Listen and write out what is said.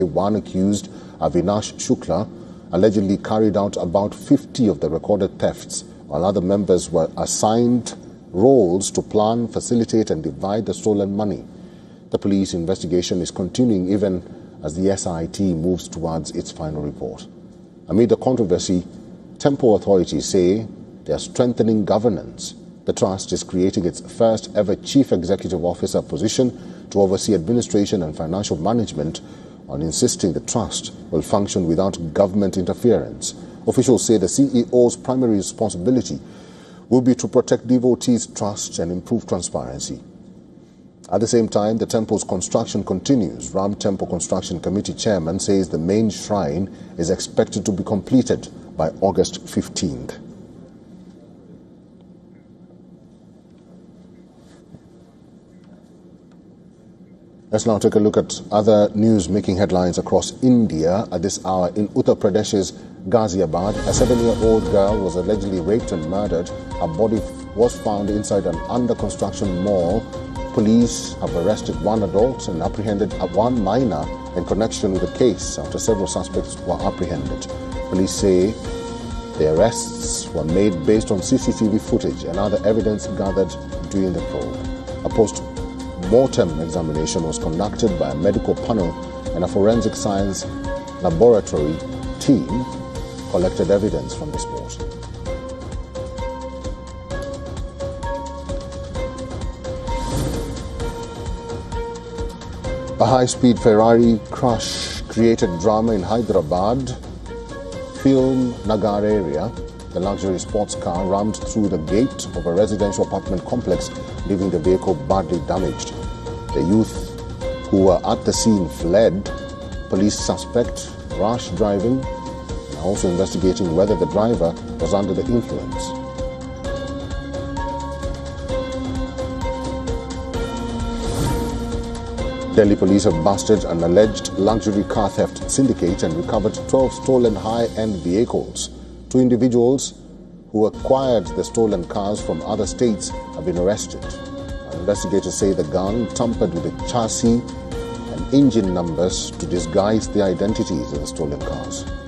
One accused, Avinash Shukla, allegedly carried out about 50 of the recorded thefts, while other members were assigned roles to plan, facilitate and divide the stolen money. The police investigation is continuing even as the SIT moves towards its final report. Amid the controversy, Tempo authorities say they are strengthening governance. The trust is creating its first ever chief executive officer position to oversee administration and financial management, on insisting the trust will function without government interference. Officials say the CEO's primary responsibility will be to protect devotees' trust and improve transparency. At the same time, the temple's construction continues. Ram Temple Construction Committee Chairman says the main shrine is expected to be completed by August 15th. Let's now take a look at other news making headlines across India at this hour. In Uttar Pradesh's Ghaziabad, a 7-year-old girl was allegedly raped and murdered. Her body was found inside an under-construction mall. Police have arrested one adult and apprehended one minor in connection with the case after several suspects were apprehended. Police say the arrests were made based on CCTV footage and other evidence gathered during the probe. A post-mortem examination was conducted by a medical panel, and a forensic science laboratory team collected evidence from the spot. A high-speed Ferrari crash created drama in Hyderabad Film Nagar area. The luxury sports car rammed through the gate of a residential apartment complex, leaving the vehicle badly damaged. The youth who were at the scene fled. Police suspect rash driving and are also investigating whether the driver was under the influence. Delhi police have busted an alleged luxury car theft syndicate and recovered 12 stolen high-end vehicles. 2 individuals who acquired the stolen cars from other states have been arrested. Investigators say the gang tampered with the chassis and engine numbers to disguise the identities of the stolen cars.